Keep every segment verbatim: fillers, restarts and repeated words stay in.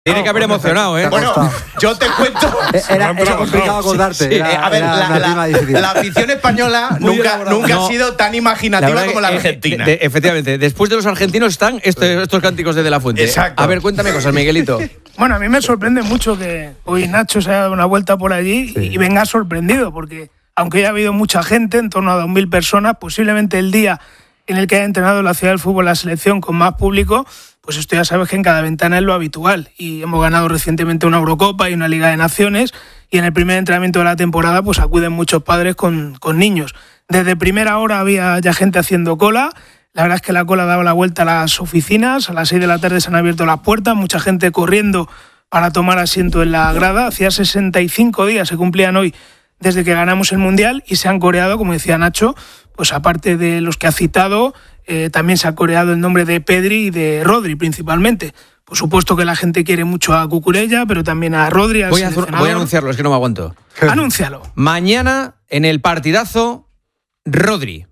Tiene que haber emocionado, ¿eh? Bueno, yo te cuento. Era, era complicado acordarte. Sí, era, a ver, era la, la, la afición española nunca, nunca no, ha sido tan imaginativa como la eh, argentina. De, de, efectivamente, después de los argentinos están este, estos cánticos de De La Fuente. Exacto. A ver, cuéntame cosas, Miguelito. Bueno, a mí me sorprende mucho que hoy Nacho se haya dado una vuelta por allí sí. y venga sorprendido, porque aunque haya habido mucha gente, en torno a dos mil personas, posiblemente el día en el que haya entrenado en la ciudad del fútbol la selección con más público, pues esto ya sabes que en cada ventana es lo habitual. Y hemos ganado recientemente una Eurocopa y una Liga de Naciones, y en el primer entrenamiento de la temporada pues acuden muchos padres con, con niños. Desde primera hora había ya gente haciendo cola. La verdad es que la cola daba la vuelta a las oficinas. A las seis de la tarde se han abierto las puertas, mucha gente corriendo para tomar asiento en la grada. Hacía sesenta y cinco días, se cumplían hoy, desde que ganamos el Mundial, y se han coreado, como decía Nacho, pues aparte de los que ha citado, eh, también se ha coreado el nombre de Pedri y de Rodri principalmente. Por supuesto que la gente quiere mucho a Cucurella, pero también a Rodri, al voy a, voy a anunciarlo, es que no me aguanto. Anúncialo. Mañana en el partidazo, Rodri.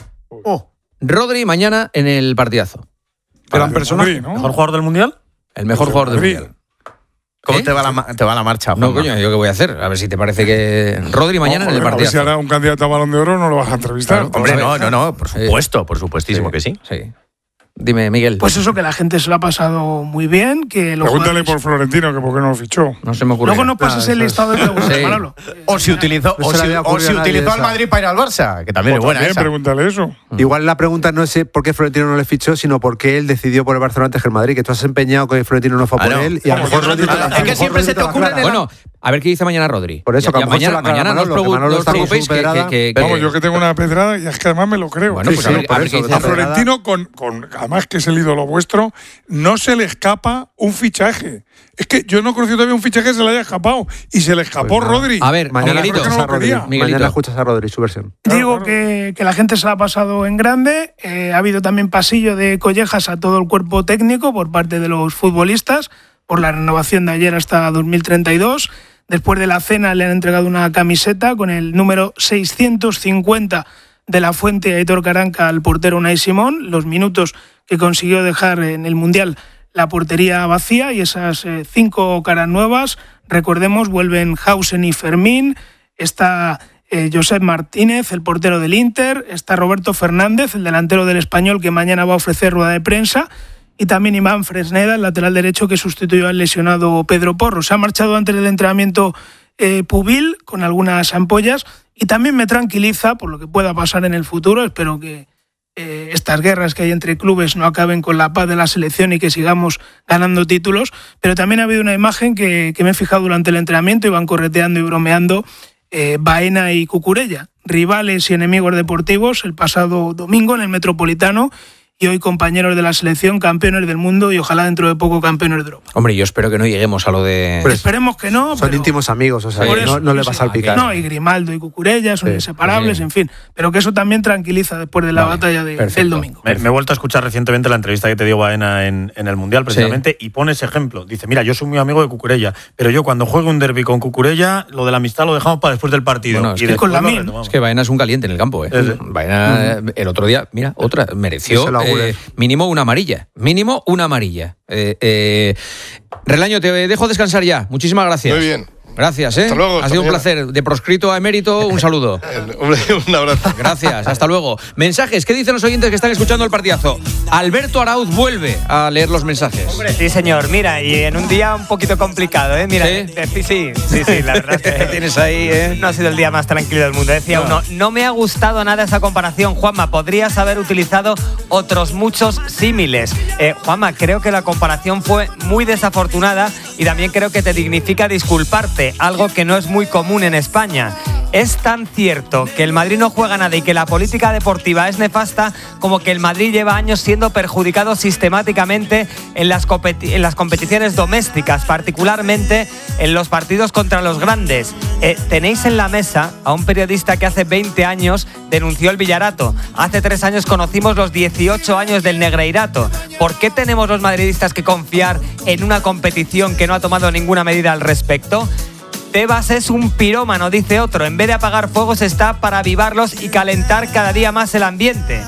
Oh. Rodri mañana en el partidazo. Gran personaje, ¿no? ¿Mejor jugador del Mundial? El mejor Pues jugador del Madrid. Mundial. ¿Cómo ¿Eh? te, va la, te va la marcha, Juanma? No, coño, ¿yo qué voy a hacer? A ver si te parece que Rodri mañana no, en el joder, a ver partidazo. si ahora un candidato a Balón de Oro no lo vas a entrevistar. Claro, Hombre, vamos a no, ver. no, no, por supuesto, por supuestísimo que sí. Sí. Dime, Miguel. Pues eso, que la gente se lo ha pasado muy bien. Que los Pregúntale jugadores... por Florentino, que por qué no lo fichó. No se me ocurre. Luego nos pasas Claro, el listado de preguntas, Sí. Manolo. O si utilizó, No o se le si, había o ocurrido si a nadie utilizó al esa. Madrid para ir al Barça, que también O es buena también, esa. pregúntale eso. Igual la pregunta no es por qué Florentino no le fichó, sino por qué él decidió por el Barcelona antes que el Madrid. Que tú has empeñado que Florentino no fue Ah, por no. él. Y a lo Vamos, mejor que no te- Rodri- es a lo que mejor siempre se Rodri te lo ocurre aclara. en el- Bueno, a ver qué dice mañana Rodri. Por eso, Ya- que a ya lo mejor se mañana, la aclara mañana no os Manolo, que preocu- Manolo no os está con su preocupéis que, pedrada. que, que- Vamos, que- yo que tengo una pedrada y es que además me lo creo. Bueno, Sí, pues sí, a ver, por a ver eso, qué dice está A Rodri. pedrada. Florentino, con, con, además que es el ídolo vuestro, no se le escapa un fichaje. Es que yo no he conocido todavía un fichaje que se le haya escapado. Y se le escapó Pues nada. Rodri. A ver, Mañana Miguelito. escuchas a Rodri. Miguelito. Mañana escuchas a Rodri, su versión. Digo Claro, que, que la gente se la ha pasado en grande. Eh, ha habido también pasillo de collejas a todo el cuerpo técnico por parte de los futbolistas por la renovación de ayer hasta dos mil treinta y dos. Después de la cena le han entregado una camiseta con el número seiscientos cincuenta de La Fuente y Aitor Caranca al portero Unai Simón, los minutos que consiguió dejar en el Mundial la portería vacía, y esas eh, cinco caras nuevas, recordemos, vuelven Hausen y Fermín, está eh, Josep Martínez, el portero del Inter, está Roberto Fernández, el delantero del Español, que mañana va a ofrecer rueda de prensa, y también Iván Fresneda, el lateral derecho que sustituyó al lesionado Pedro Porro. Se ha marchado antes del entrenamiento eh, Pubil con algunas ampollas, y también me tranquiliza por lo que pueda pasar en el futuro. Espero que eh, estas guerras que hay entre clubes no acaben con la paz de la selección y que sigamos ganando títulos, pero también ha habido una imagen que, que me he fijado durante el entrenamiento, iban correteando y bromeando eh, Baena y Cucurella, rivales y enemigos deportivos el pasado domingo en el Metropolitano, y hoy compañeros de la selección, campeones del mundo y ojalá dentro de poco campeones de Europa. Hombre, yo espero que no lleguemos a lo de... Pues, Esperemos que no. Son pero íntimos amigos, o sea, por que eso, no, no le sí, vas sí. a salpicar. No, y Grimaldo y Cucurella son Sí, inseparables, sí. en fin. Pero que eso también tranquiliza después de la Vale, batalla de, perfecto. del domingo. Me, me he vuelto a escuchar recientemente la entrevista que te dio Baena en, en el Mundial, precisamente, y pone ese ejemplo. Dice, mira, yo soy muy amigo de Cucurella, pero yo cuando juego un derbi con Cucurella, lo de la amistad lo dejamos para después del partido. Bueno, es y que después con lo Lamine. retomamos. Es que Baena es un caliente en el campo, ¿eh? Sí, sí. Baena, el otro día, mira, otra, mereció Sí, se lo augure. eh, mínimo una amarilla. Mínimo una amarilla. Eh, eh, Relaño, te dejo descansar ya. Muchísimas gracias. Muy bien. Gracias, ¿eh? Hasta luego, Ha hasta sido un mañana. placer. De proscrito a emérito, un saludo. Hombre, un abrazo. Gracias, hasta luego. Mensajes, ¿qué dicen los oyentes que están escuchando el partidazo? Alberto Arauz vuelve a leer los mensajes. Sí, señor. Mira, y en un día un poquito complicado, ¿eh? Mira, ¿Sí? de- sí, sí, sí, sí, la verdad es que Tienes ahí, ¿eh? no ha sido el día más tranquilo del mundo. Decía No. uno, no me ha gustado nada esa comparación, Juanma. Podrías haber utilizado otros muchos símiles. Eh, Juanma, creo que la comparación fue muy desafortunada y también creo que te dignifica disculparte, algo que no es muy común en España. Es tan cierto que el Madrid no juega nada y que la política deportiva es nefasta como que el Madrid lleva años siendo perjudicado sistemáticamente en las, competi- en las competiciones domésticas, particularmente en los partidos contra los grandes. Eh, tenéis en la mesa a un periodista que hace veinte años denunció el Villarato. Hace tres años conocimos los dieciocho años del Negreirato. ¿Por qué tenemos los madridistas que confiar en una competición que no ha tomado ninguna medida al respecto? Tebas es un pirómano, dice otro. En vez de apagar fuegos está para avivarlos y calentar cada día más el ambiente.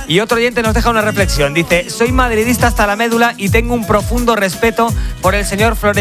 Y otro oyente nos deja una reflexión. Dice, soy madridista hasta la médula y tengo un profundo respeto por el señor Florentino